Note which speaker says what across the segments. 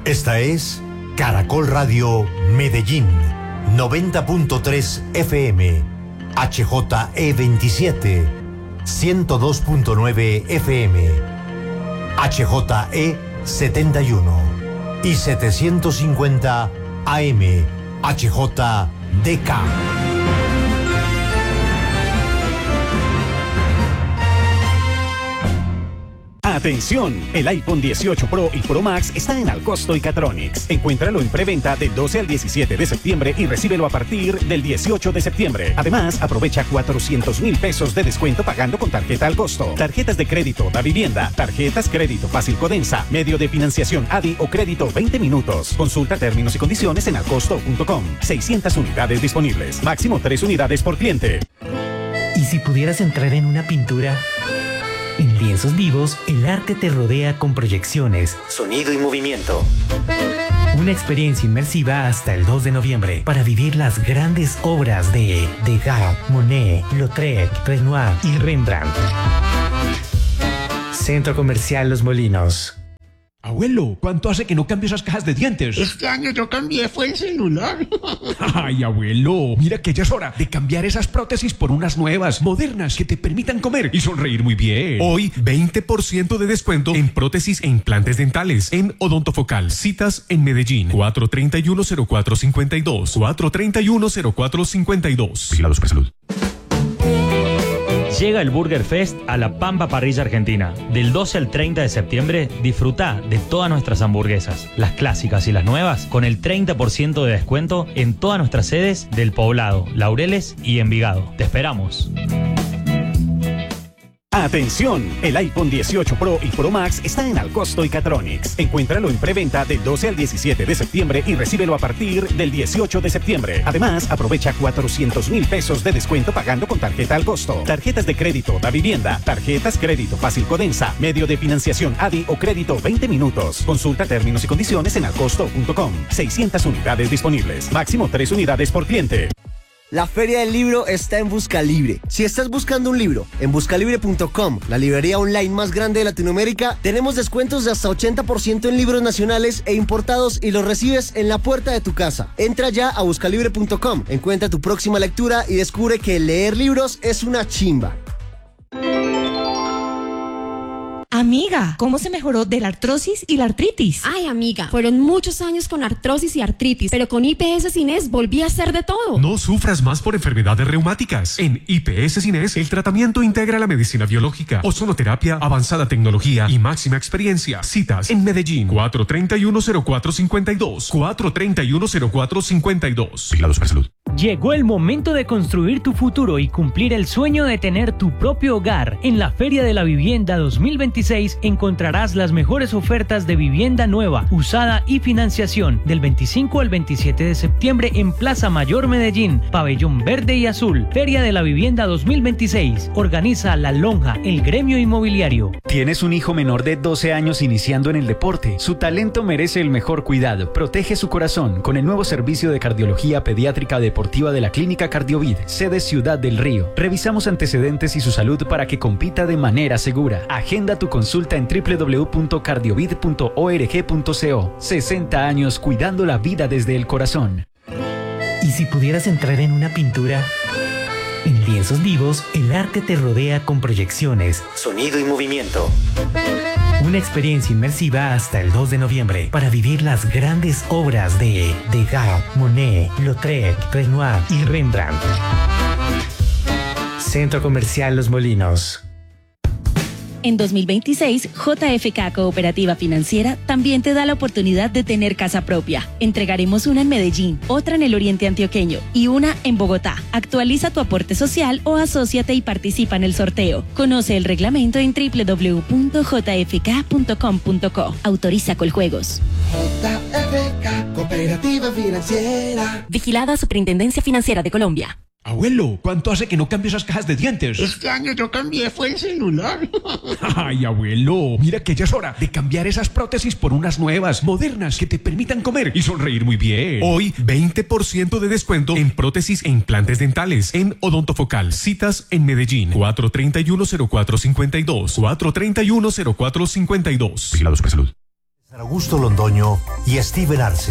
Speaker 1: Esta es Caracol Radio Medellín, 90.3 FM, HJE27, 102.9 FM, HJE71 y 750 AM, HJDK.
Speaker 2: Atención, el iPhone 18 Pro y Pro Max está en Alcosto y Catronics. Encuéntralo en preventa del 12 al 17 de septiembre y recíbelo a partir del 18 de septiembre. Además, aprovecha 400.000 pesos de descuento pagando con tarjeta Alcosto. Tarjetas de crédito Da Vivienda, tarjetas crédito Fácil Codensa, medio de financiación ADI o crédito 20 minutos. Consulta términos y condiciones en alcosto.com. 600 unidades disponibles. Máximo 3 unidades por cliente.
Speaker 3: ¿Y si pudieras entrar en una pintura? En lienzos vivos, el arte te rodea con proyecciones, sonido y movimiento. Una experiencia inmersiva hasta el 2 de noviembre para vivir las grandes obras de Degas, Monet, Lautrec, Renoir y Rembrandt. Centro Comercial Los Molinos.
Speaker 4: Abuelo, ¿cuánto hace que no cambio esas cajas de dientes?
Speaker 5: Este año yo cambié, fue el celular.
Speaker 4: Ay, abuelo, mira que ya es hora de cambiar esas prótesis por unas nuevas, modernas, que te permitan comer y sonreír muy bien. Hoy, 20% de descuento en prótesis e implantes dentales en Odontofocal. Citas en Medellín, 431-0452, 431-0452. Vigilado Supersalud.
Speaker 6: Llega el Burger Fest a La Pampa Parrilla Argentina. Del 12 al 30 de septiembre, disfruta de todas nuestras hamburguesas, las clásicas y las nuevas, con el 30% de descuento en todas nuestras sedes del Poblado, Laureles y Envigado. Te esperamos.
Speaker 2: Atención, el iPhone 18 Pro y Pro Max está en Alcosto y Catronics. Encuéntralo en preventa del 12 al 17 de septiembre y recíbelo a partir del 18 de septiembre. Además, aprovecha 400.000 pesos de descuento pagando con tarjeta Alcosto. Tarjetas de crédito Da Vivienda, tarjetas crédito Fácil Codensa, medio de financiación ADI o crédito 20 minutos. Consulta términos y condiciones en alcosto.com. 600 unidades disponibles. Máximo 3 unidades por cliente.
Speaker 7: La Feria del Libro está en Buscalibre. Si estás buscando un libro, en buscalibre.com, la librería online más grande de Latinoamérica, tenemos descuentos de hasta 80% en libros nacionales e importados y los recibes en la puerta de tu casa. Entra ya a buscalibre.com, encuentra tu próxima lectura y descubre que leer libros es una chimba.
Speaker 8: Amiga, ¿cómo se mejoró de la artrosis y la artritis?
Speaker 9: Ay, amiga, fueron muchos años con artrosis y artritis, pero con IPS Cines volví a hacer de todo.
Speaker 4: No sufras más por enfermedades reumáticas. En IPS Cines, el tratamiento integra la medicina biológica, ozonoterapia, avanzada tecnología y máxima experiencia. Citas en Medellín, 431-0452, 431-0452. Vigilado Supersalud.
Speaker 10: Llegó el momento de construir tu futuro y cumplir el sueño de tener tu propio hogar. En la Feria de la Vivienda 2026 encontrarás las mejores ofertas de vivienda nueva, usada y financiación del 25 al 27 de septiembre en Plaza Mayor Medellín, Pabellón Verde y Azul. Feria de la Vivienda 2026. Organiza La Lonja, el gremio inmobiliario.
Speaker 11: ¿Tienes un hijo menor de 12 años iniciando en el deporte? Su talento merece el mejor cuidado. Protege su corazón con el nuevo servicio de cardiología pediátrica deportiva de la Clínica Cardiovid, sede Ciudad del Río. Revisamos antecedentes y su salud para que compita de manera segura. Agenda tu consulta en www.cardiovid.org.co. 60 años cuidando la vida desde el corazón.
Speaker 3: ¿Y si pudieras entrar en una pintura? En lienzos vivos, el arte te rodea con proyecciones, sonido y movimiento. Una experiencia inmersiva hasta el 2 de noviembre para vivir las grandes obras de Degas, Monet, Lautrec, Renoir y Rembrandt. Centro Comercial Los Molinos.
Speaker 12: En 2026, JFK Cooperativa Financiera también te da la oportunidad de tener casa propia. Entregaremos una en Medellín, otra en el Oriente Antioqueño y una en Bogotá. Actualiza tu aporte social o asóciate y participa en el sorteo. Conoce el reglamento en www.jfk.com.co. Autoriza Coljuegos.
Speaker 13: JFK Cooperativa Financiera.
Speaker 12: Vigilada Superintendencia Financiera de Colombia.
Speaker 4: Abuelo, ¿cuánto hace que no cambio esas cajas de dientes?
Speaker 5: Este año yo cambié, fue el celular.
Speaker 4: Ay, abuelo, mira que ya es hora de cambiar esas prótesis por unas nuevas, modernas, que te permitan comer y sonreír muy bien. Hoy, 20% de descuento en prótesis e implantes dentales en Odontofocal. Citas en Medellín, 431-0452, 431-0452. Vigilado Supersalud.
Speaker 1: Augusto Londoño y Steven Arce.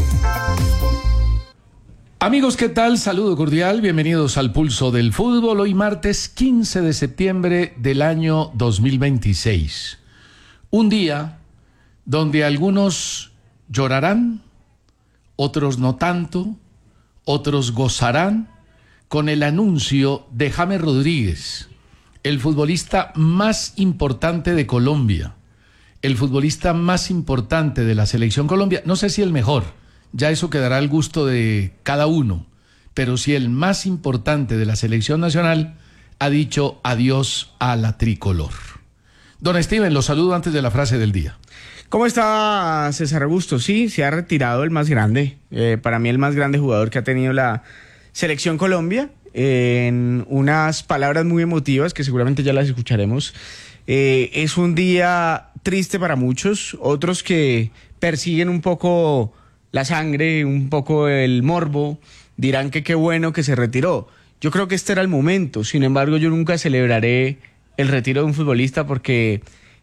Speaker 14: Amigos, ¿qué tal? Saludo cordial, bienvenidos al Pulso del Fútbol. Hoy martes 15 de septiembre del año 2026. Un día donde algunos llorarán, otros no tanto, otros gozarán con el anuncio de James Rodríguez, el futbolista más importante de Colombia, el futbolista más importante de la Selección Colombia, no sé si el mejor, ya eso quedará al gusto de cada uno, pero sí el más importante de la Selección Nacional, ha dicho adiós a la tricolor. Don Steven, lo saludo antes de la frase del día.
Speaker 15: ¿Cómo está César Augusto? Sí, se ha retirado el más grande, para mí el más grande jugador que ha tenido la Selección Colombia, en unas palabras muy emotivas que seguramente ya las escucharemos. Es un día triste para muchos, otros que persiguen un poco la sangre, un poco el morbo, dirán que qué bueno que se retiró. Yo creo que este era el momento, sin embargo yo nunca celebraré el retiro de un futbolista porque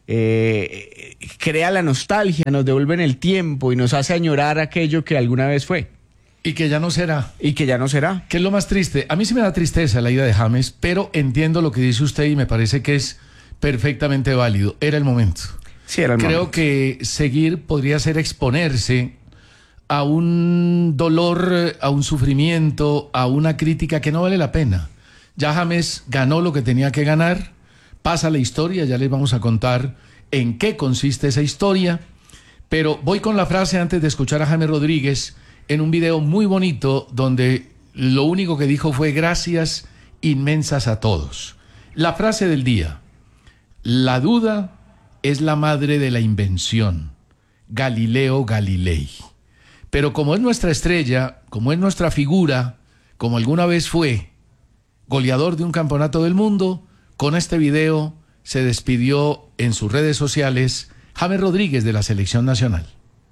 Speaker 15: crea la nostalgia, nos devuelve en el tiempo y nos hace añorar aquello que alguna vez fue.
Speaker 14: Y que ya no será.
Speaker 15: Y que ya no será.
Speaker 14: ¿Qué es lo más triste? A mí sí me da tristeza la ida de James, pero entiendo lo que dice usted y me parece que es perfectamente válido. Era el momento.
Speaker 15: Sí, era el momento.
Speaker 14: Creo que seguir podría ser exponerse a un dolor, a un sufrimiento, a una crítica que no vale la pena. Ya James ganó lo que tenía que ganar, pasa la historia, ya les vamos a contar en qué consiste esa historia, pero voy con la frase antes de escuchar a James Rodríguez en un video muy bonito donde lo único que dijo fue gracias inmensas a todos. La frase del día: la duda es la madre de la invención. Galileo Galilei. Pero como es nuestra estrella, como es nuestra figura, como alguna vez fue goleador de un campeonato del mundo, con este video se despidió en sus redes sociales James Rodríguez de la Selección Nacional.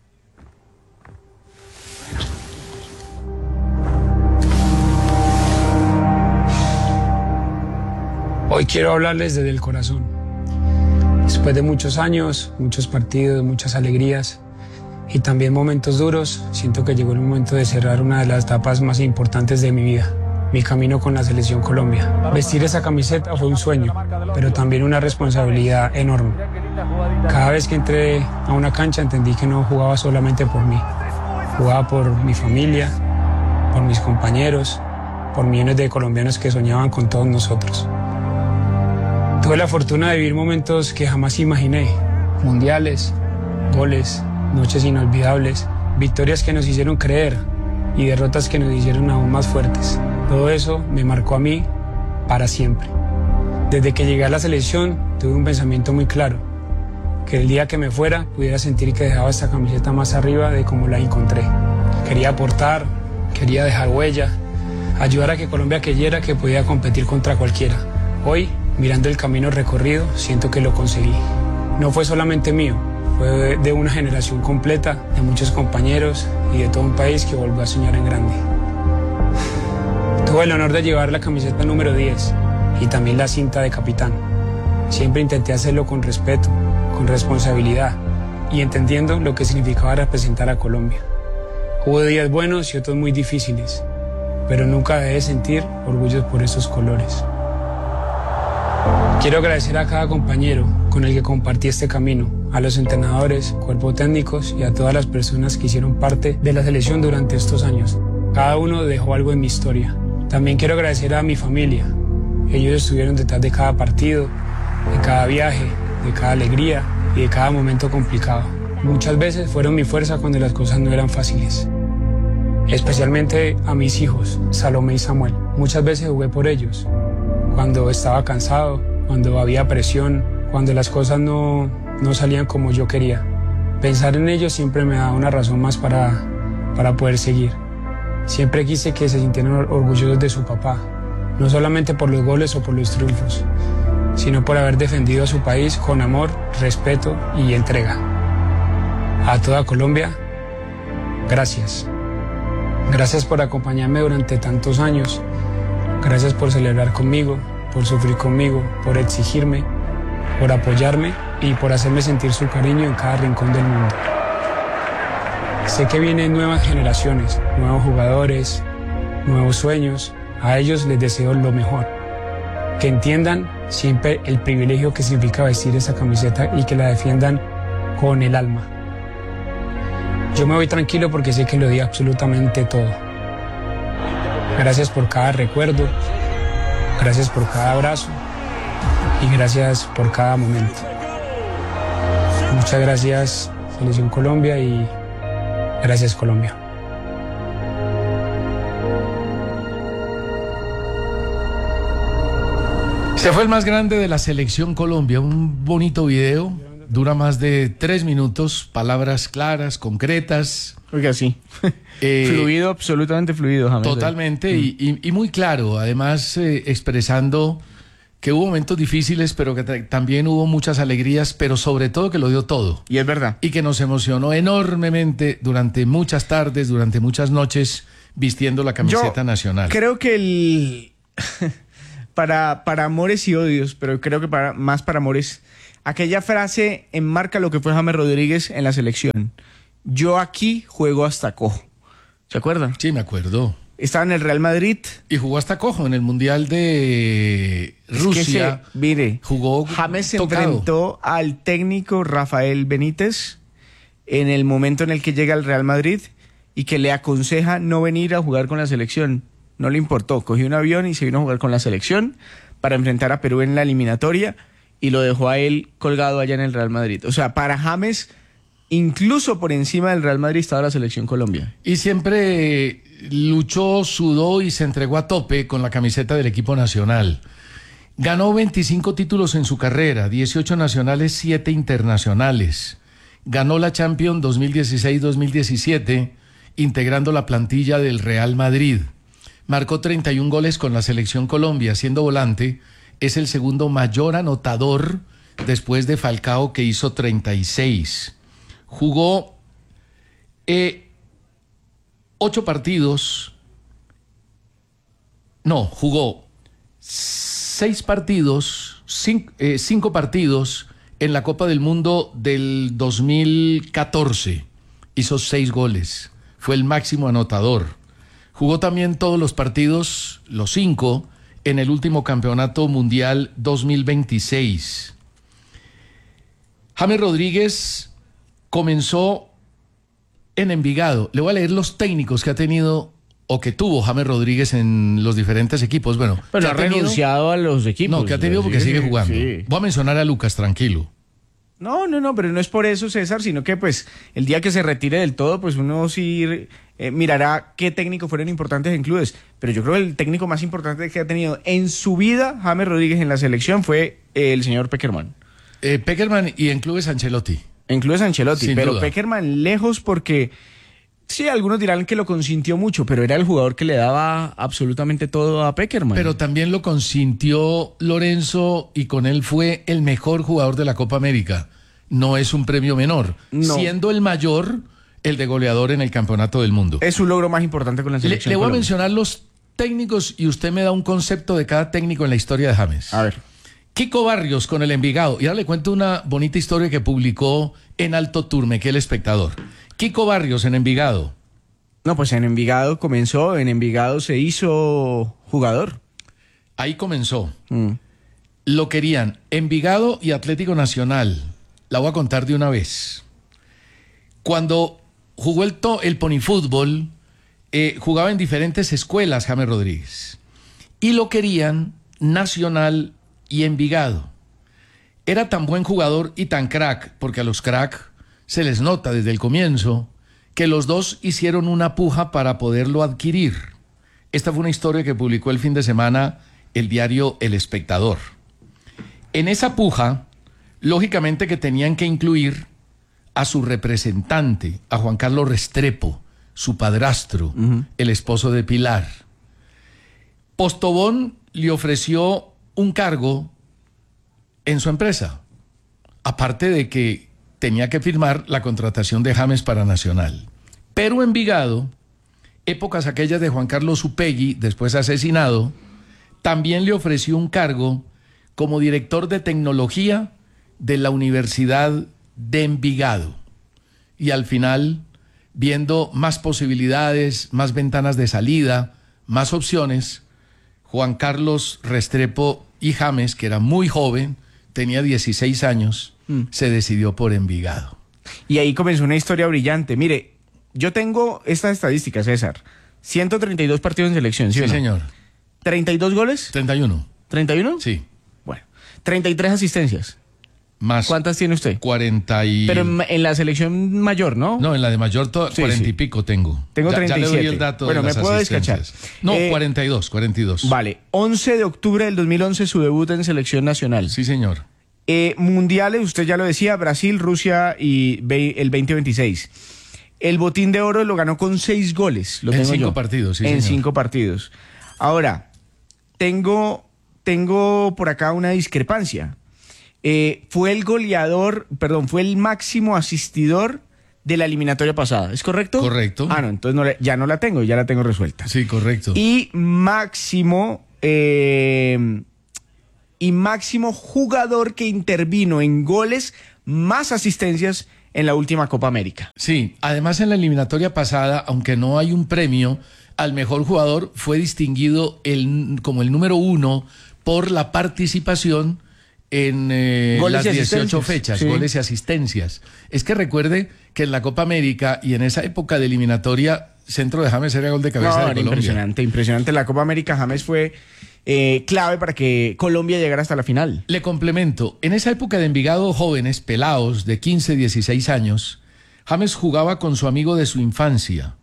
Speaker 16: Hoy quiero hablarles desde el corazón. Después de muchos años, muchos partidos, muchas alegrías y también momentos duros, siento que llegó el momento de cerrar una de las etapas más importantes de mi vida, mi camino con la Selección Colombia. Vestir esa camiseta fue un sueño, pero también una responsabilidad enorme. Cada vez que entré a una cancha entendí que no jugaba solamente por mí, jugaba por mi familia, por mis compañeros, por millones de colombianos que soñaban con todos nosotros. Tuve la fortuna de vivir momentos que jamás imaginé, mundiales, goles, noches inolvidables, victorias que nos hicieron creer y derrotas que nos hicieron aún más fuertes. Todo eso me marcó a mí para siempre. Desde que llegué a la selección tuve un pensamiento muy claro, que el día que me fuera pudiera sentir que dejaba esta camiseta más arriba de como la encontré. Quería aportar, quería dejar huella, ayudar a que Colombia creyera que podía competir contra cualquiera. Hoy, mirando el camino recorrido, siento que lo conseguí. No fue solamente mío, fue de una generación completa, de muchos compañeros y de todo un país que volvió a soñar en grande. Tuve el honor de llevar la camiseta número 10 y también la cinta de capitán. Siempre intenté hacerlo con respeto, con responsabilidad y entendiendo lo que significaba representar a Colombia. Hubo días buenos y otros muy difíciles, pero nunca dejé de sentir orgullo por esos colores. Quiero agradecer a cada compañero con el que compartí este camino, a los entrenadores, cuerpos técnicos y a todas las personas que hicieron parte de la selección durante estos años. Cada uno dejó algo en mi historia. También quiero agradecer a mi familia. Ellos estuvieron detrás de cada partido, de cada viaje, de cada alegría y de cada momento complicado. Muchas veces fueron mi fuerza cuando las cosas no eran fáciles. Especialmente a mis hijos, Salomé y Samuel. Muchas veces jugué por ellos. Cuando estaba cansado, cuando había presión, cuando las cosas no salían como yo quería. Pensar en ellos siempre me daba una razón más para poder seguir. Siempre quise que se sintieran orgullosos de su papá, no solamente por los goles o por los triunfos, sino por haber defendido a su país con amor, respeto y entrega. A toda Colombia, gracias. Gracias por acompañarme durante tantos años. Gracias por celebrar conmigo, por sufrir conmigo, por exigirme, por apoyarme y por hacerme sentir su cariño en cada rincón del mundo. Sé que vienen nuevas generaciones, nuevos jugadores, nuevos sueños. A ellos les deseo lo mejor. Que entiendan siempre el privilegio que significa vestir esa camiseta y que la defiendan con el alma. Yo me voy tranquilo porque sé que lo di absolutamente todo. Gracias por cada recuerdo, gracias por cada abrazo y gracias por cada momento. Muchas gracias, Selección Colombia, y gracias, Colombia.
Speaker 14: Se fue el más grande de la Selección Colombia, un bonito video, dura más de 3 minutos, palabras claras, concretas.
Speaker 15: Oiga, sí. Fluido, absolutamente fluido, James.
Speaker 14: Totalmente, y muy claro, además expresando que hubo momentos difíciles, pero que también hubo muchas alegrías, pero sobre todo que lo dio todo.
Speaker 15: Y es verdad.
Speaker 14: Y que nos emocionó enormemente durante muchas tardes, durante muchas noches, vistiendo la camiseta nacional.
Speaker 15: Creo que para amores y odios, pero creo que más para amores, aquella frase enmarca lo que fue James Rodríguez en la selección. Yo aquí juego hasta cojo. ¿Se acuerdan?
Speaker 14: Sí, me acuerdo.
Speaker 15: Estaba en el Real Madrid.
Speaker 14: Y jugó hasta cojo en el Mundial de Rusia.
Speaker 15: Mire,
Speaker 14: jugó
Speaker 15: James se enfrentó al técnico Rafael Benítez en el momento en el que llega al Real Madrid y que le aconseja no venir a jugar con la selección. No le importó, cogió un avión y se vino a jugar con la selección para enfrentar a Perú en la eliminatoria y lo dejó a él colgado allá en el Real Madrid. O sea, para James, incluso por encima del Real Madrid estaba la Selección Colombia.
Speaker 14: Y siempre luchó, sudó y se entregó a tope con la camiseta del equipo nacional. Ganó 25 títulos en su carrera, 18 nacionales, 7 internacionales. Ganó la Champions 2016-2017, integrando la plantilla del Real Madrid. Marcó 31 goles con la Selección Colombia, siendo volante. Es el segundo mayor anotador después de Falcao, que hizo 36. Jugó 8 partidos. No, jugó 6 partidos, 5 partidos en la Copa del Mundo del 2014. Hizo 6 goles. Fue el máximo anotador. Jugó también todos los partidos, los 5, en el último Campeonato Mundial 2026. James Rodríguez comenzó en Envigado. Le voy a leer los técnicos que ha tenido o que tuvo James Rodríguez en los diferentes equipos. Bueno,
Speaker 15: pero ha renunciado a los equipos.
Speaker 14: No, que ha tenido porque sigue jugando. Sí. Voy a mencionar a Lucas, tranquilo.
Speaker 15: No, pero no es por eso, César, sino que pues el día que se retire del todo, pues uno sí mirará qué técnicos fueron importantes en clubes. Pero yo creo que el técnico más importante que ha tenido en su vida James Rodríguez en la selección fue el señor Pekerman.
Speaker 14: Pekerman, y en clubes Ancelotti.
Speaker 15: En clubes Ancelotti,
Speaker 14: sin
Speaker 15: pero
Speaker 14: duda.
Speaker 15: Pekerman lejos porque sí, algunos dirán que lo consintió mucho, pero era el jugador que le daba absolutamente todo a Pekerman.
Speaker 14: Pero también lo consintió Lorenzo y con él fue el mejor jugador de la Copa América. No es un premio menor,
Speaker 15: no.
Speaker 14: Siendo el mayor, el de goleador en el Campeonato del Mundo.
Speaker 15: Es su logro más importante con la selección.
Speaker 14: Le voy
Speaker 15: Colombia.
Speaker 14: a mencionar los técnicos y usted me da un concepto de cada técnico en la historia de James.
Speaker 15: A ver.
Speaker 14: Kiko Barrios con el Envigado. Y ahora le cuento una bonita historia que publicó en Alto Turme, que El Espectador. Kiko Barrios en Envigado.
Speaker 15: No, pues en Envigado comenzó, en Envigado se hizo jugador.
Speaker 14: Ahí comenzó. Lo querían Envigado y Atlético Nacional. La voy a contar de una vez. Cuando jugó el ponifútbol, jugaba en diferentes escuelas James Rodríguez. Y lo querían Nacional y Envigado. Era tan buen jugador y tan crack, porque a los crack se les nota desde el comienzo, que los dos hicieron una puja para poderlo adquirir. Esta fue una historia que publicó el fin de semana el diario El Espectador. En esa puja, lógicamente que tenían que incluir a su representante, a Juan Carlos Restrepo, su padrastro, el esposo de Pilar. Postobón le ofreció un cargo en su empresa, aparte de que tenía que firmar la contratación de James para Nacional. Pero Envigado, épocas aquellas de Juan Carlos Upegui, después asesinado, también le ofreció un cargo como director de tecnología de la Universidad de Envigado. Y al final viendo más posibilidades, más ventanas de salida, más opciones, Juan Carlos Restrepo y James, que era muy joven, tenía 16 años, se decidió por Envigado.
Speaker 15: Y ahí comenzó una historia brillante. Mire, yo tengo estas estadísticas, César. 132 partidos en selección, ¿sí o no?
Speaker 14: Señor.
Speaker 15: ¿32 goles?
Speaker 14: 31.
Speaker 15: ¿31?
Speaker 14: Sí.
Speaker 15: Bueno. 33 asistencias.
Speaker 14: Más.
Speaker 15: ¿Cuántas tiene usted?
Speaker 14: 40 y...
Speaker 15: Pero en la selección mayor, ¿no?
Speaker 14: No, en la de mayor 40 y pico tengo.
Speaker 15: Tengo 37.
Speaker 14: Ya le doy el dato.
Speaker 15: Bueno,
Speaker 14: de
Speaker 15: me
Speaker 14: las
Speaker 15: puedo descachar.
Speaker 14: No, 42.
Speaker 15: Vale. 11 de octubre del 2011 su debut en selección nacional.
Speaker 14: Sí, señor.
Speaker 15: Mundiales, usted ya lo decía, Brasil, Rusia y el 2026. El Botín de Oro lo ganó con 6 goles. Lo
Speaker 14: en
Speaker 15: tengo
Speaker 14: 5
Speaker 15: yo.
Speaker 14: partidos, sí,
Speaker 15: En
Speaker 14: señor.
Speaker 15: 5 partidos. Ahora, tengo por acá una discrepancia. Fue el máximo asistidor de la eliminatoria pasada, ¿es correcto?
Speaker 14: Correcto.
Speaker 15: Ah, no, entonces ya no la tengo, ya la tengo resuelta.
Speaker 14: Sí, correcto.
Speaker 15: Y máximo jugador que intervino en goles más asistencias en la última Copa América.
Speaker 14: Sí, además en la eliminatoria pasada, aunque no hay un premio al mejor jugador, fue distinguido como el número 1 por la participación en las 18 fechas, sí. Goles y asistencias. Es que recuerde que en la Copa América y en esa época de eliminatoria, centro de James era gol de cabeza de Colombia.
Speaker 15: Impresionante. La Copa América, James fue clave para que Colombia llegara hasta la final.
Speaker 14: Le complemento, en esa época de Envigado, jóvenes, pelados de 15, 16 años, James jugaba con su amigo de su infancia.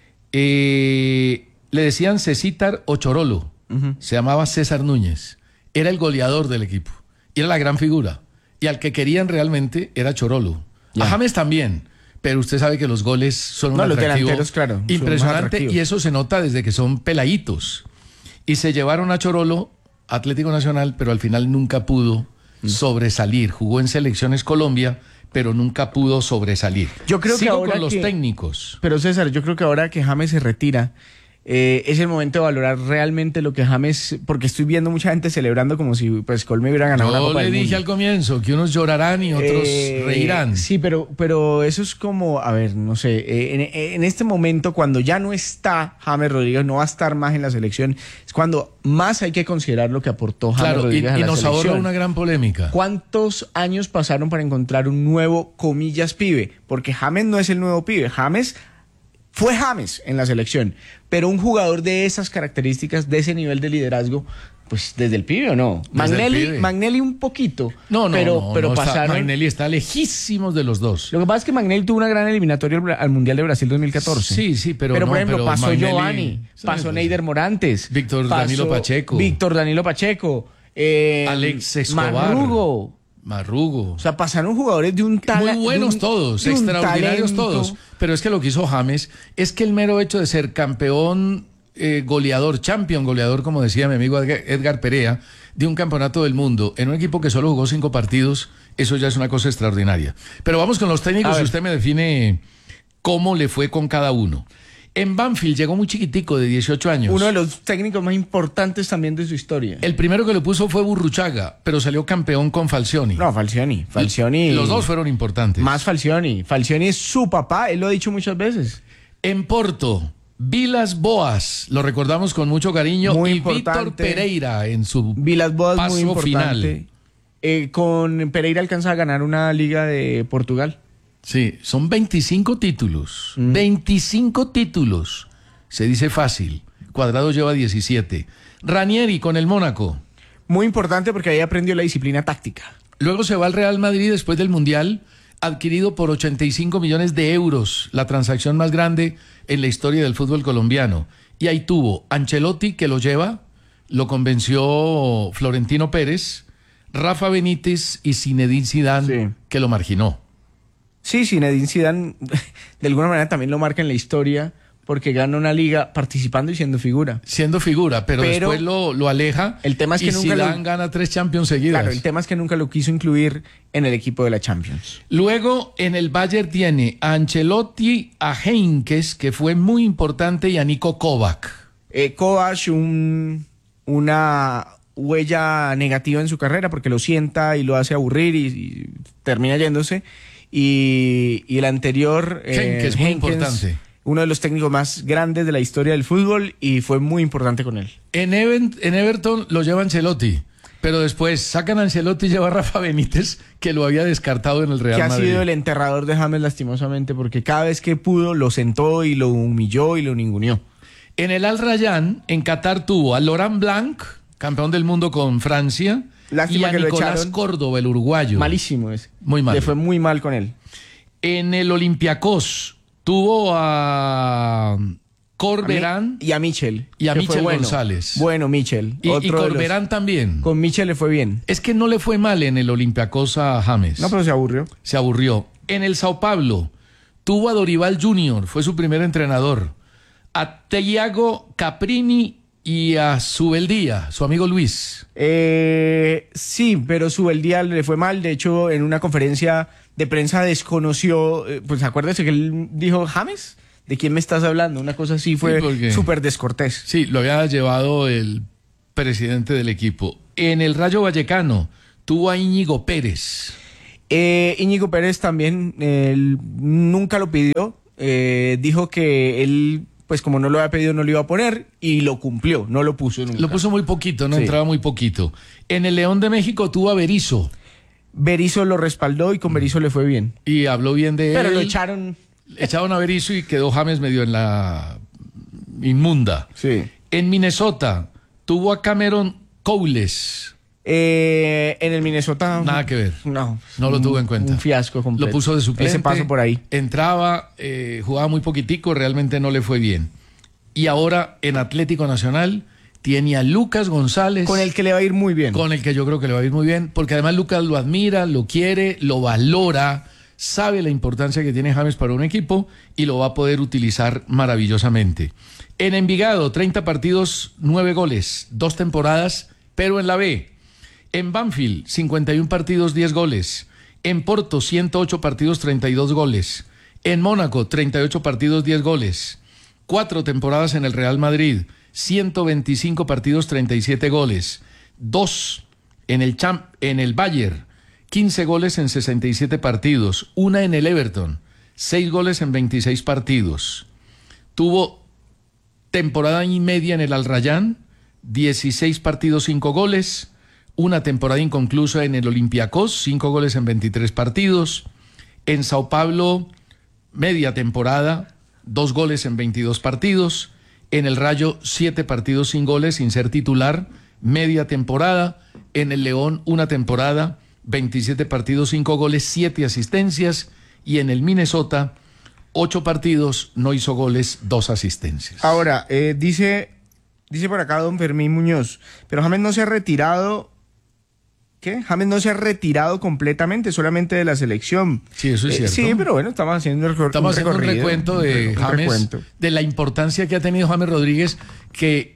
Speaker 14: Le decían Cecítar o Chorolo. Se llamaba César Núñez. Era el goleador del equipo. Y era la gran figura. Y al que querían realmente era Chorolo. A James también. Pero usted sabe que los goles son un atractivo
Speaker 15: claro,
Speaker 14: impresionante. Y eso se nota desde que son peladitos. Y se llevaron a Chorolo, Atlético Nacional, pero al final nunca pudo sobresalir. Jugó en Selecciones Colombia, pero nunca pudo sobresalir.
Speaker 15: Yo creo que ahora
Speaker 14: con los técnicos.
Speaker 15: Pero César, yo creo que ahora que James se retira, es el momento de valorar realmente lo que James, porque estoy viendo mucha gente celebrando como si pues Colombia hubiera ganado una Copa del Mundo.
Speaker 14: Yo le dije al comienzo que unos llorarán y otros reirán.
Speaker 15: Sí, pero eso es como, a ver, no sé, en este momento cuando ya no está James Rodríguez, no va a estar más en la selección, es cuando más hay que considerar lo que aportó James Rodríguez a la selección. Y nos ahorra
Speaker 14: una gran polémica.
Speaker 15: ¿Cuántos años pasaron para encontrar un nuevo, comillas, pibe? Porque James no es el nuevo pibe, James fue James en la selección, pero un jugador de esas características, de ese nivel de liderazgo, pues desde el pibe o no. Magnelli un poquito, pero pasaron.
Speaker 14: Magnelli está lejísimos de los dos.
Speaker 15: Lo que pasa es que Magnelli tuvo una gran eliminatoria al Mundial de Brasil 2014.
Speaker 14: Sí, pero
Speaker 15: por ejemplo, pasó
Speaker 14: Magnelli,
Speaker 15: Giovanni, pasó Neider Morantes,
Speaker 14: Víctor Danilo
Speaker 15: Pacheco,
Speaker 14: Alex Escobar, Marrugo.
Speaker 15: O sea, pasaron jugadores de un talento.
Speaker 14: Muy buenos todos, extraordinarios
Speaker 15: talento.
Speaker 14: todos. Pero es que lo que hizo James es que el mero hecho de ser campeón goleador, champion goleador, como decía mi amigo Edgar Perea, de un campeonato del mundo en un equipo que solo jugó 5 partidos, eso ya es una cosa extraordinaria. Pero vamos con los técnicos y usted me define cómo le fue con cada uno. En Banfield llegó muy chiquitico, de 18 años.
Speaker 15: Uno de los técnicos más importantes también de su historia.
Speaker 14: El primero que lo puso fue Burruchaga, pero salió campeón con Falcioni.
Speaker 15: No, Falcioni.
Speaker 14: Los dos fueron importantes.
Speaker 15: Más Falcioni. Falcioni es su papá, él lo ha dicho muchas veces.
Speaker 14: En Porto, Vilas Boas, lo recordamos con mucho cariño.
Speaker 15: Muy
Speaker 14: y
Speaker 15: importante.
Speaker 14: Víctor Pereira en su
Speaker 15: Vilas Boas,
Speaker 14: paso
Speaker 15: muy
Speaker 14: final.
Speaker 15: Con Pereira alcanza a ganar una liga de Portugal.
Speaker 14: Sí, son 25 títulos. 25 títulos. Se dice fácil. Cuadrado lleva 17. Ranieri con el Mónaco.
Speaker 15: Muy importante porque ahí aprendió la disciplina táctica.
Speaker 14: Luego se va al Real Madrid después del Mundial, adquirido por 85 millones de euros, la transacción más grande en la historia del fútbol colombiano. Y ahí tuvo Ancelotti, que lo lleva, lo convenció Florentino Pérez, Rafa Benítez y Zinedine Zidane, que lo marginó.
Speaker 15: Sí, Zinedine Zidane de alguna manera también lo marca en la historia porque gana una liga participando y siendo figura.
Speaker 14: Siendo figura, pero después lo aleja.
Speaker 15: El tema es que nunca
Speaker 14: Zidane gana 3 Champions seguidas.
Speaker 15: Claro, el tema es que nunca lo quiso incluir en el equipo de la Champions.
Speaker 14: Luego en el Bayern tiene a Ancelotti, a Heinkes, que fue muy importante, y a Niko Kovac.
Speaker 15: Kovac, una huella negativa en su carrera porque lo sienta y lo hace aburrir y termina yéndose. y el anterior,
Speaker 14: que es muy importante.
Speaker 15: Uno de los técnicos más grandes de la historia del fútbol y fue muy importante con él.
Speaker 14: En Everton lo lleva Ancelotti, pero después sacan a Ancelotti y lleva a Rafa Benítez, que lo había descartado en el Real Madrid.
Speaker 15: Que ha sido el enterrador de James lastimosamente, porque cada vez que pudo lo sentó y lo humilló y lo ninguneó.
Speaker 14: En el Al Rayyan, en Qatar, tuvo a Laurent Blanc, campeón del mundo con Francia,
Speaker 15: Lástima
Speaker 14: y a
Speaker 15: que
Speaker 14: Nicolás
Speaker 15: lo echaron.
Speaker 14: Córdoba, el uruguayo.
Speaker 15: Malísimo ese.
Speaker 14: Muy mal.
Speaker 15: Le fue muy mal con él.
Speaker 14: En el Olympiacos tuvo a Corberán
Speaker 15: y a Michel.
Speaker 14: Y a
Speaker 15: que fue
Speaker 14: Michel
Speaker 15: bueno.
Speaker 14: González.
Speaker 15: Bueno, Michel.
Speaker 14: Y Corberán también.
Speaker 15: Con Michel le fue bien.
Speaker 14: Es que no le fue mal en el Olympiacos a James.
Speaker 15: No, pero se aburrió.
Speaker 14: Se aburrió. En el Sao Paulo tuvo a Dorival Junior, fue su primer entrenador. A Thiago Caprini y a Subeldía, su amigo Luis.
Speaker 15: Sí, pero Subeldía le fue mal. De hecho, en una conferencia de prensa desconoció, pues acuérdese que él dijo, James, ¿de quién me estás hablando? Una cosa así fue súper descortés.
Speaker 14: Sí, lo había llevado el presidente del equipo. En el Rayo Vallecano tuvo a Íñigo Pérez.
Speaker 15: Íñigo Pérez también él nunca lo pidió. Dijo que él, pues como no lo había pedido, no lo iba a poner y lo cumplió, no lo puso nunca.
Speaker 14: Lo puso muy poquito, no
Speaker 15: Sí.
Speaker 14: entraba muy poquito. En el León de México tuvo a Berizzo.
Speaker 15: Berizzo lo respaldó y con Berizzo le fue bien.
Speaker 14: Y habló bien de él.
Speaker 15: Pero lo echaron.
Speaker 14: Echaron a Berizzo y quedó James medio en la inmunda.
Speaker 15: Sí.
Speaker 14: En Minnesota tuvo a Cameron Cowles.
Speaker 15: En el Minnesota.
Speaker 14: Nada que ver.
Speaker 15: No
Speaker 14: lo tuvo en cuenta.
Speaker 15: Un fiasco completo.
Speaker 14: Lo puso de suplente.
Speaker 15: Ese paso por ahí.
Speaker 14: Entraba, jugaba muy poquitico, realmente no le fue bien. Y ahora en Atlético Nacional tiene a Lucas González.
Speaker 15: Con el que le va a ir muy bien.
Speaker 14: Con el que yo creo que le va a ir muy bien, porque además Lucas lo admira, lo quiere, lo valora, sabe la importancia que tiene James para un equipo y lo va a poder utilizar maravillosamente. En Envigado, 30 partidos, 9 goles, 2 temporadas, pero en la B. En Banfield, 51 partidos, 10 goles. En Porto, 108 partidos, 32 goles. En Mónaco, 38 partidos, 10 goles. 4 temporadas en el Real Madrid, 125 partidos, 37 goles. 2 en el Bayern, 15 goles en 67 partidos. 1 en el Everton, 6 goles en 26 partidos. Tuvo temporada y media en el Al Rayyan, 16 partidos, 5 goles. Una temporada inconclusa en el Olympiacos, 5 goles en 23 partidos. En Sao Paulo, media temporada, 2 goles en 22 partidos. En el Rayo, 7 partidos sin goles, sin ser titular, media temporada. En el León, una temporada, 27 partidos, 5 goles, 7 asistencias. Y en el Minnesota, 8 partidos, no hizo goles, 2 asistencias.
Speaker 15: Ahora, dice por acá don Fermín Muñoz, pero James no se ha retirado. ¿Qué? James no se ha retirado completamente, solamente de la selección.
Speaker 14: Sí, eso es cierto.
Speaker 15: Sí, pero bueno, estamos haciendo un
Speaker 14: recuento de James,
Speaker 15: recuento.
Speaker 14: de la importancia que ha tenido James Rodríguez, que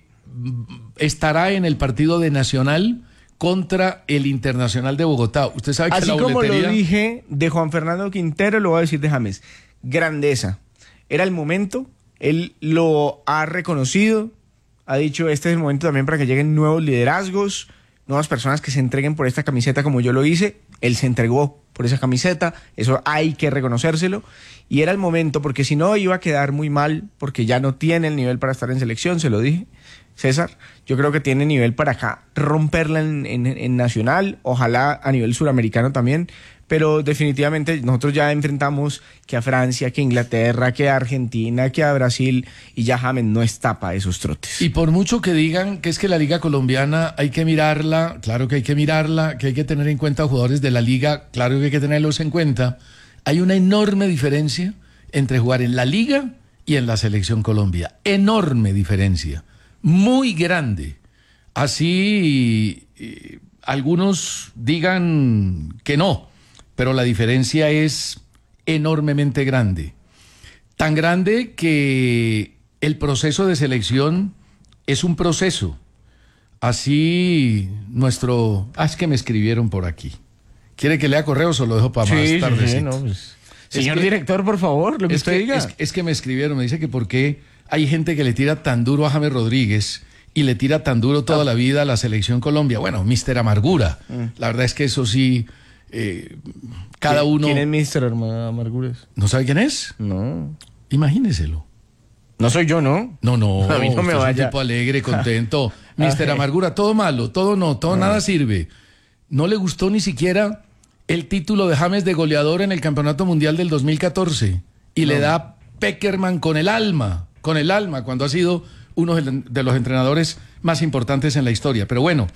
Speaker 14: estará en el partido de Nacional contra el Internacional de Bogotá. Usted sabe que
Speaker 15: así
Speaker 14: la
Speaker 15: como
Speaker 14: boletería...
Speaker 15: lo dije de Juan Fernando Quintero, lo voy a decir de James. Grandeza. Era el momento, él lo ha reconocido, ha dicho, este es el momento también para que lleguen nuevos liderazgos, nuevas personas que se entreguen por esta camiseta como yo lo hice. Él se entregó por esa camiseta, eso hay que reconocérselo, y era el momento, porque si no iba a quedar muy mal, porque ya no tiene el nivel para estar en selección, se lo dije, César, yo creo que tiene nivel para acá romperla en Nacional, ojalá a nivel suramericano también, pero definitivamente nosotros ya enfrentamos que a Francia, que a Inglaterra, que a Argentina, que a Brasil, y ya James no está para esos trotes.
Speaker 14: Y por mucho que digan que es que la liga colombiana hay que mirarla, claro que hay que mirarla, que hay que tener en cuenta jugadores de la liga, claro que hay que tenerlos en cuenta, hay una enorme diferencia entre jugar en la liga y en la selección Colombia, enorme diferencia, muy grande. Así algunos digan que no, pero la diferencia es enormemente grande. Tan grande que el proceso de selección es un proceso. Así nuestro... es que me escribieron por aquí. ¿Quiere que lea correos o lo dejo para más tardecito?
Speaker 15: Sí, no, pues. Señor director, por favor, lo que usted diga.
Speaker 14: Es que me escribieron, me dice que por qué hay gente que le tira tan duro a James Rodríguez y le tira tan duro toda la vida a la selección Colombia. Bueno, Mr. Amargura. La verdad es que eso sí... cada uno...
Speaker 15: ¿Quién es Mr. Amarguras?
Speaker 14: ¿No sabe quién es?
Speaker 15: No.
Speaker 14: Imagíneselo.
Speaker 15: No soy yo, ¿no?
Speaker 14: No,
Speaker 15: A mí no me
Speaker 14: usted
Speaker 15: vaya.
Speaker 14: es un tipo alegre, contento. Mr. Amargura, todo malo, todo no, todo nada sirve. No le gustó ni siquiera el título de James de goleador en el Campeonato Mundial del 2014. Y le da Peckerman con el alma, cuando ha sido uno de los entrenadores más importantes en la historia. Pero bueno,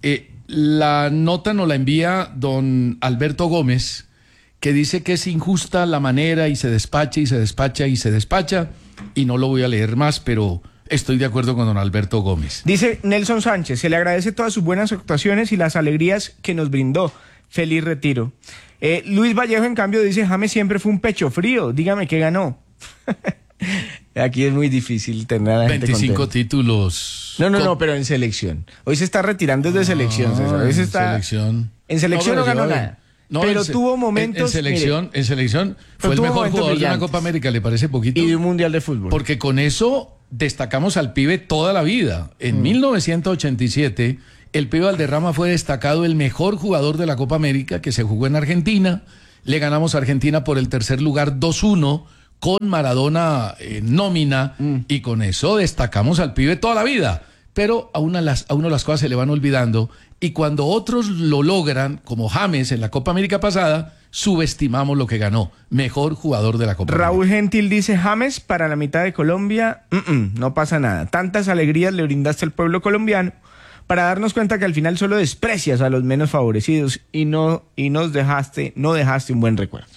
Speaker 14: la nota nos la envía don Alberto Gómez, que dice que es injusta la manera y se despacha y se despacha y se despacha, y no lo voy a leer más, pero estoy de acuerdo con don Alberto Gómez.
Speaker 15: Dice Nelson Sánchez, se le agradece todas sus buenas actuaciones y las alegrías que nos brindó. Feliz retiro. Luis Vallejo, en cambio, dice, James siempre fue un pecho frío, dígame qué ganó. Aquí es muy difícil tener a la gente
Speaker 14: 25
Speaker 15: contenta.
Speaker 14: títulos.
Speaker 15: No, pero en selección. Hoy se está retirando desde selección, César. Hoy se está... En selección no ganó nada.
Speaker 14: No,
Speaker 15: pero tuvo momentos...
Speaker 14: En selección fue el mejor jugador de una Copa América, ¿le parece poquito?
Speaker 15: Y de un Mundial de Fútbol.
Speaker 14: Porque con eso destacamos al pibe toda la vida. En 1987, el pibe Valderrama fue destacado el mejor jugador de la Copa América, que se jugó en Argentina. Le ganamos a Argentina por el tercer lugar 2-1, con Maradona nómina, y con eso destacamos al pibe toda la vida. Pero a uno las cosas se le van olvidando, y cuando otros lo logran, como James en la Copa América pasada, subestimamos lo que ganó. Mejor jugador de la Copa
Speaker 15: Raúl
Speaker 14: América.
Speaker 15: Gentil dice, James para la mitad de Colombia, no pasa nada. Tantas alegrías le brindaste al pueblo colombiano para darnos cuenta que al final solo desprecias a los menos favorecidos y no dejaste un buen recuerdo.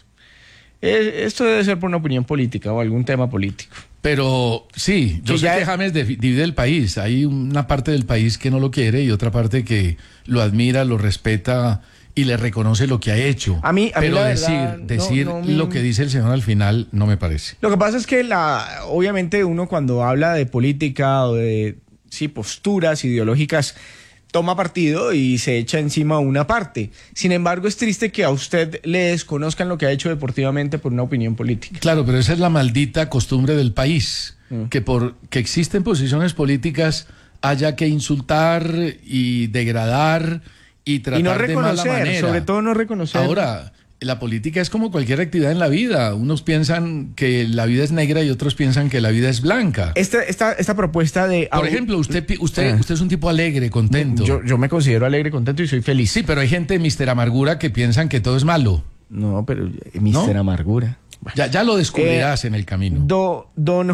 Speaker 15: Esto debe ser por una opinión política o algún tema político.
Speaker 14: Pero sí, yo sé que James divide el país. Hay una parte del país que no lo quiere y otra parte que lo admira, lo respeta y le reconoce lo que ha hecho. Pero
Speaker 15: la
Speaker 14: decir
Speaker 15: verdad,
Speaker 14: lo que dice el señor al final no me parece.
Speaker 15: Lo que pasa es que obviamente uno cuando habla de política o de posturas ideológicas toma partido y se echa encima una parte. Sin embargo, es triste que a usted le desconozcan lo que ha hecho deportivamente por una opinión política.
Speaker 14: Claro, pero esa es la maldita costumbre del país, que porque existen posiciones políticas haya que insultar y degradar y tratar
Speaker 15: no
Speaker 14: de mala
Speaker 15: reconocer,
Speaker 14: manera.
Speaker 15: sobre todo no reconocer.
Speaker 14: Ahora, la política es como cualquier actividad en la vida. Unos piensan que la vida es negra y otros piensan que la vida es blanca.
Speaker 15: Esta propuesta de...
Speaker 14: Por ejemplo, usted es un tipo alegre, contento.
Speaker 15: Yo me considero alegre, contento y soy feliz.
Speaker 14: Sí, pero hay gente, Mr. Amargura, que piensan que todo es malo.
Speaker 15: No, pero Mr. Amargura.
Speaker 14: Ya lo descubrirás en el camino.
Speaker 15: Don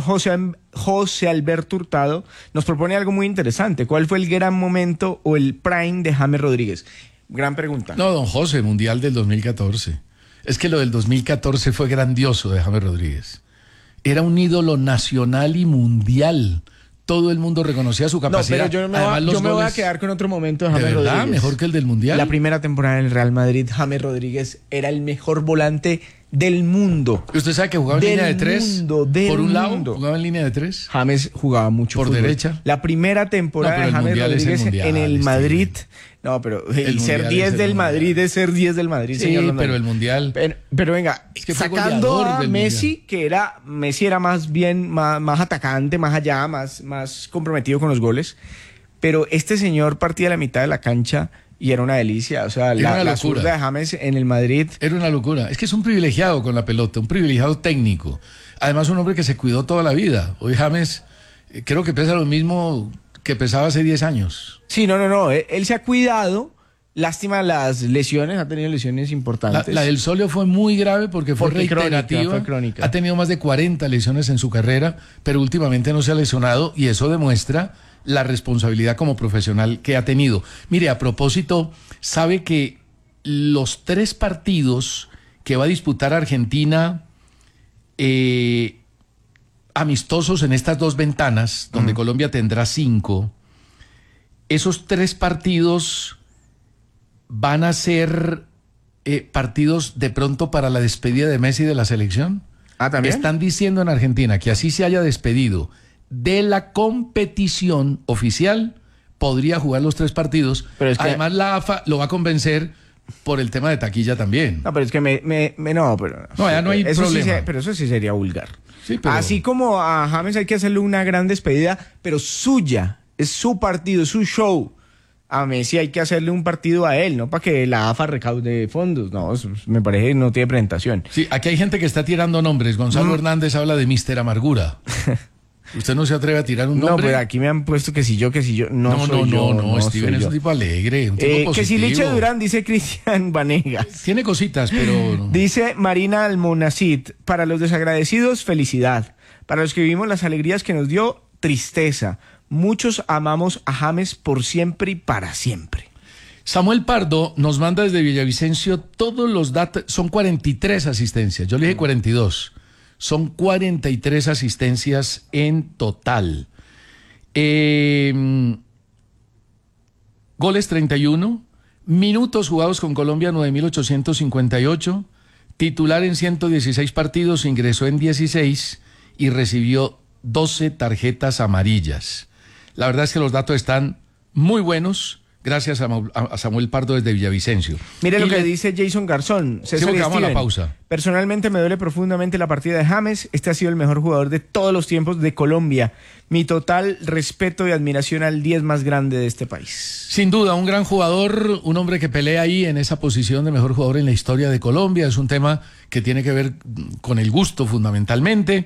Speaker 15: José Alberto Hurtado nos propone algo muy interesante. ¿Cuál fue el gran momento o el prime de James Rodríguez? Gran pregunta.
Speaker 14: No, don José, Mundial del 2014. Es que lo del 2014 fue grandioso de James Rodríguez. Era un ídolo nacional y mundial. Todo el mundo reconocía su capacidad.
Speaker 15: No, pero yo me voy a quedar con otro momento de James Rodríguez.
Speaker 14: ¿De verdad? ¿Mejor que el del Mundial?
Speaker 15: La primera temporada en el Real Madrid, James Rodríguez era el mejor volante del mundo.
Speaker 14: ¿Usted sabe que jugaba en línea de tres? Por un lado, jugaba en línea de tres.
Speaker 15: James jugaba mucho
Speaker 14: por
Speaker 15: fútbol.
Speaker 14: Derecha.
Speaker 15: La primera temporada de James Rodríguez en el Madrid. No, pero el ser 10 del Madrid es ser 10 del Madrid,
Speaker 14: sí,
Speaker 15: señor.
Speaker 14: Pero el Mundial.
Speaker 15: Pero venga, es que sacando a Messi, Messi era más bien más atacante, más allá, más comprometido con los goles. Pero este señor partía la mitad de la cancha y era una delicia. O sea, la zurda de James en el Madrid.
Speaker 14: Era una locura. Es que es un privilegiado con la pelota, un privilegiado técnico. Además, un hombre que se cuidó toda la vida. Hoy James creo que pesa lo mismo que pesaba hace 10 años.
Speaker 15: Sí, no. Él se ha cuidado. Lástima las lesiones, ha tenido lesiones importantes.
Speaker 14: La del Solio fue muy grave porque fue reiterativa.
Speaker 15: Fue crónica.
Speaker 14: Ha tenido más de 40 lesiones en su carrera, pero últimamente no se ha lesionado y eso demuestra la responsabilidad como profesional que ha tenido. Mire, a propósito, sabe que los 3 partidos que va a disputar Argentina amistosos en estas 2 ventanas, donde Colombia tendrá 5, esos 3 partidos van a ser partidos de pronto para la despedida de Messi de la selección.
Speaker 15: ¿También?
Speaker 14: Están diciendo en Argentina que así se haya despedido de la competición oficial, podría jugar los 3 partidos. Pero es que además la AFA lo va a convencer por el tema de taquilla también.
Speaker 15: No, pero es que
Speaker 14: ya no hay problema.
Speaker 15: Pero eso sí sería vulgar.
Speaker 14: Sí, pero...
Speaker 15: Así como a James hay que hacerle una gran despedida, pero suya, es su partido, es su show. a Messi hay que hacerle un partido a él, no para que la AFA recaude fondos. No, eso me parece que no tiene presentación.
Speaker 14: Sí, aquí hay gente que está tirando nombres. Gonzalo Hernández habla de Mister Amargura. ¿Usted no se atreve a tirar un nombre?
Speaker 15: No, pues aquí me han puesto que si yo. No,
Speaker 14: Steven es un tipo alegre, un tipo positivo.
Speaker 15: Que si Liche Durán, dice Cristian Vanegas.
Speaker 14: Tiene cositas, pero...
Speaker 15: Dice Marina Almonacid, para los desagradecidos, felicidad. Para los que vivimos las alegrías que nos dio, tristeza. Muchos amamos a James por siempre y para siempre.
Speaker 14: Samuel Pardo nos manda desde Villavicencio todos los datos. Son 43 asistencias. Yo le dije 42. Son 43 asistencias en total. Goles 31. Minutos jugados con Colombia 9.858. Titular en 116 partidos, ingresó en 16 y recibió 12 tarjetas amarillas. La verdad es que los datos están muy buenos. Gracias a Samuel Pardo desde Villavicencio.
Speaker 15: Mire lo que dice Jason Garzón.
Speaker 14: César y Steven, a la pausa.
Speaker 15: Personalmente me duele profundamente la partida de James. Este ha sido el mejor jugador de todos los tiempos de Colombia. Mi total respeto y admiración al 10 más grande de este país.
Speaker 14: Sin duda, un gran jugador, un hombre que pelea ahí en esa posición de mejor jugador en la historia de Colombia. Es un tema que tiene que ver con el gusto fundamentalmente.